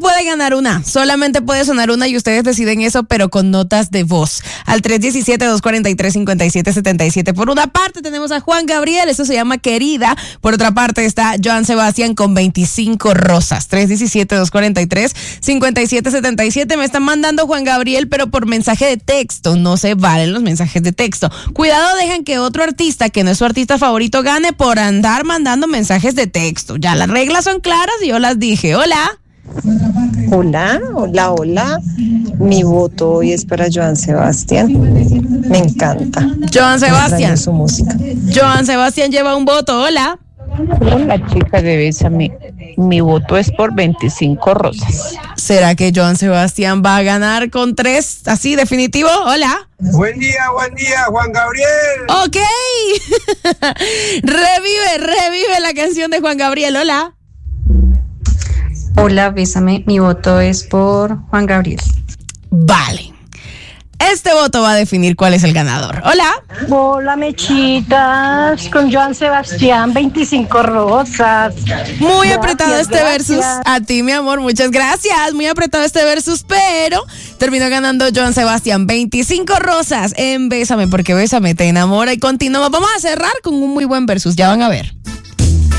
puede ganar una, solamente puede sonar una y ustedes deciden eso, pero con notas de voz. Al 317-243-5777. Por una parte tenemos a Juan Gabriel, eso se llama Querida. Por otra parte está Joan Sebastián con 25 rosas. 317-243-5777. Me están mandando Juan Gabriel, pero por mensaje de texto. No se valen los mensajes de texto. Cuidado, dejan que otro artista, que no es su artista favorito, gane por andar mandando mensajes de texto. Ya las reglas son claras y yo las dije. Hola. Hola. Mi voto hoy es para Joan Sebastián. Me encanta. Joan Sebastián. Su música. Joan Sebastián lleva un voto. Hola. Hola, chica de Bésame. Mi voto es por 25 rosas. ¿Será que Joan Sebastián va a ganar con 3? Así, definitivo. Hola. Buen día, Juan Gabriel. Ok. revive la canción de Juan Gabriel. Hola. Hola, Bésame. Mi voto es por Juan Gabriel. Vale. Este voto va a definir cuál es el ganador. Hola. Hola, mechitas. Con Joan Sebastián, 25 rosas. Muy apretado este versus. A ti, mi amor, muchas gracias. Muy apretado este versus, pero terminó ganando Joan Sebastián. 25 rosas en Bésame, porque Bésame te enamora y continúa. Vamos a cerrar con un muy buen versus. Ya van a ver.